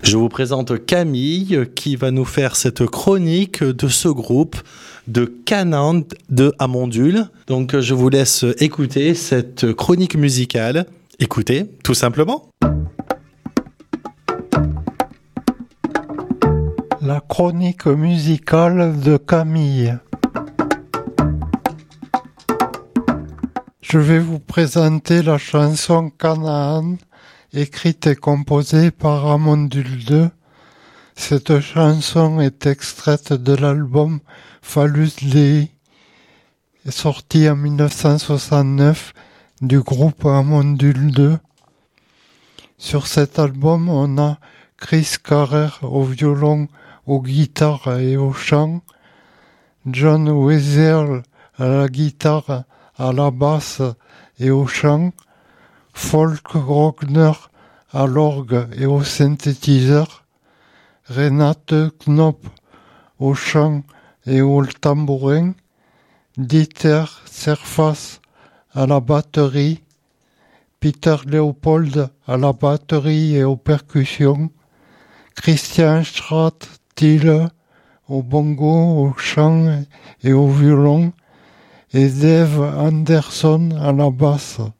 Je vous présente Camille qui va nous faire cette chronique de ce groupe de Canaan de Amondul. Donc je vous laisse écouter cette chronique musicale. Écoutez, tout simplement. La chronique musicale de Camille. Je vais vous présenter la chanson Canaan, écrite et composée par Amondul 2. Cette chanson est extraite de l'album Phallus Dei, sorti en 1969 du groupe Amondul 2. Sur cet album, on a Chris Carrer au violon, aux guitares et au chant, John Wetherell à la guitare, à la basse et au chant, Folk Rogner à l'orgue et au synthétiseur, Renate Knop au chant et au tambourin, Dieter Serfas à la batterie, Peter Leopold à la batterie et aux percussions, Christian Strat-Thiele au bongo, au chant et au violon, et Dave Anderson à la basse.